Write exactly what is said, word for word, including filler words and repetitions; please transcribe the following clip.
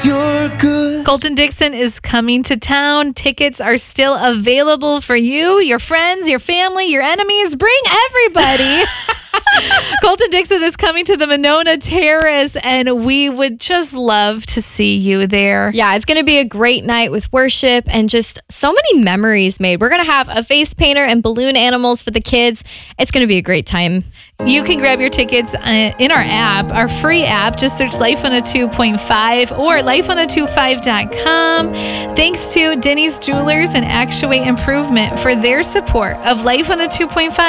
You're good. Colton Dixon is coming to town. Tickets are still available for you, your friends, your family, your enemies. Bring everybody. Colton Dixon is coming to the Monona Terrace, and we would just love to see you there. Yeah, it's going to be a great night with worship and just so many memories made. We're going to have a face painter and balloon animals for the kids. It's going to be a great time. You can grab your tickets uh, in our app, our free app. Just search Life on a two point five or life on a two five dot com. Thanks to Denny's Jewelers and Actuate Improvement for their support of Life on a two point five.